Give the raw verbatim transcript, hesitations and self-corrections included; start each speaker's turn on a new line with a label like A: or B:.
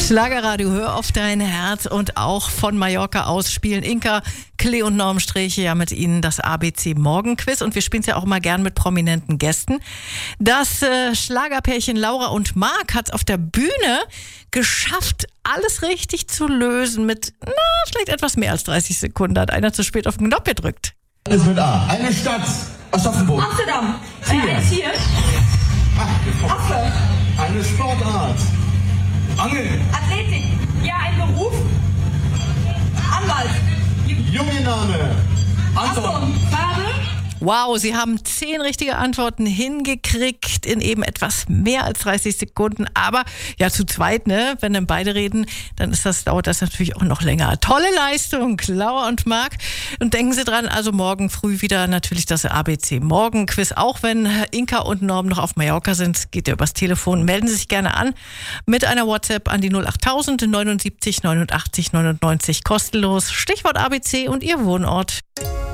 A: Schlagerradio, hör auf dein Herz. Und auch von Mallorca aus spielen Inka, Klee und Norm Sträche ja mit Ihnen das A B C Morgenquiz. Und wir spielen es ja auch immer gern mit prominenten Gästen. Das äh, Schlagerpärchen Laura und Marc hat es auf der Bühne geschafft, alles richtig zu lösen mit, na, vielleicht etwas mehr als dreißig Sekunden. Hat einer zu spät auf den Knopf gedrückt.
B: Alles mit A. Eine Stadt. Aschaffenburg.
C: Amsterdam.
B: Tier.
C: Äh, ein Tier. Affe.
B: Eine Sportart. Angeln.
C: Athletik. Ja, ein Beruf. Anwalt.
B: Junge Name. Anton.
C: Anton. Farbe.
A: Wow, Sie haben zehn richtige Antworten hingekriegt in eben etwas mehr als dreißig Sekunden. Aber ja, zu zweit, ne? Wenn dann beide reden, dann ist das, dauert das natürlich auch noch länger. Tolle Leistung, Laura und Marc. Und denken Sie dran, also morgen früh wieder natürlich das A B C Morgenquiz. Auch wenn Inka und Norm noch auf Mallorca sind, geht ja übers Telefon. Melden Sie sich gerne an mit einer WhatsApp an die null achttausend neunundsiebzig neunundachtzig neunundneunzig kostenlos. Stichwort A B C und Ihr Wohnort.